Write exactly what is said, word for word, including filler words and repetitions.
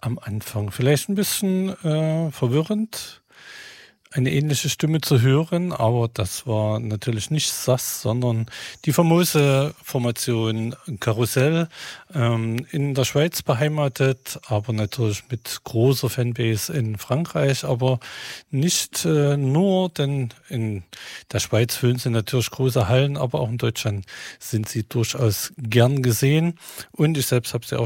am Anfang vielleicht ein bisschen äh, verwirrend, eine ähnliche Stimme zu hören, aber das war natürlich nicht Sass, sondern die famose Formation Karussell, ähm, in der Schweiz beheimatet, aber natürlich mit großer Fanbase in Frankreich, aber nicht äh, nur, denn in der Schweiz füllen sie natürlich große Hallen, aber auch in Deutschland sind sie durchaus gern gesehen und ich selbst habe sie auch